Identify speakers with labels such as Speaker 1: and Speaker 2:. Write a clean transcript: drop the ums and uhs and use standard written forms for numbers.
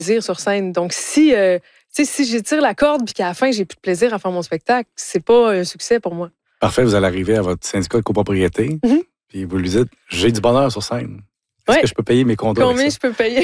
Speaker 1: plaisir sur scène. Donc, si j'étire la corde puis qu'à la fin, j'ai plus de plaisir à faire mon spectacle, c'est pas un succès pour moi.
Speaker 2: Parfait, vous allez arriver à votre syndicat de copropriété, puis vous lui dites, j'ai du bonheur sur scène. Est-ce que je peux payer mes condos avec
Speaker 1: Combien
Speaker 2: ça?
Speaker 1: je peux payer?